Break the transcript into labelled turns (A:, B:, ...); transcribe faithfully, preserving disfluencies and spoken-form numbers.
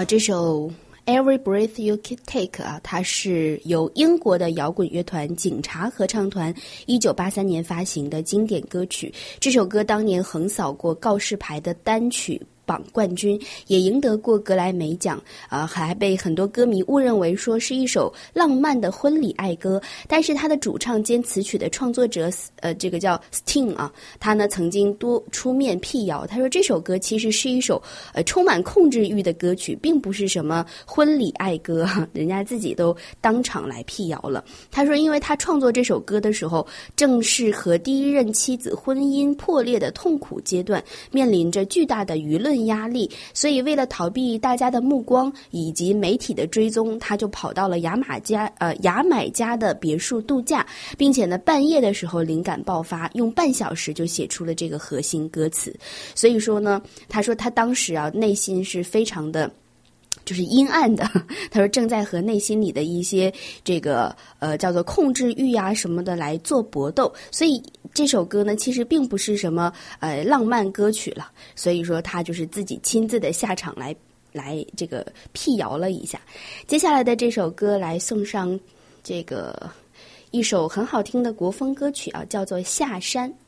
A: 好，这首 Every Breath You Take 啊，它是由英国的摇滚乐团警察合唱团一九八三年发行的经典歌曲。这首歌当年横扫过告示牌的单曲榜冠军，也赢得过格莱美奖啊、呃，还被很多歌迷误认为说是一首浪漫的婚礼爱歌。但是他的主唱兼词曲的创作者，呃，这个叫 Sting 啊，他呢曾经多出面辟谣，他说这首歌其实是一首呃充满控制欲的歌曲，并不是什么婚礼爱歌啊，人家自己都当场来辟谣了。他说，因为他创作这首歌的时候，正是和第一任妻子婚姻破裂的痛苦阶段，面临着巨大的舆论压力，所以为了逃避大家的目光以及媒体的追踪，他就跑到了牙买加呃牙买加的别墅度假，并且呢半夜的时候灵感爆发，用半小时就写出了这个核心歌词。所以说呢，他说他当时啊内心是非常的就是阴暗的，他说正在和内心里的一些这个呃叫做控制欲啊什么的来做搏斗，所以这首歌呢其实并不是什么呃浪漫歌曲了，所以说他就是自己亲自的下场来来这个辟谣了一下。接下来的这首歌来送上这个一首很好听的国风歌曲啊，叫做《下山》。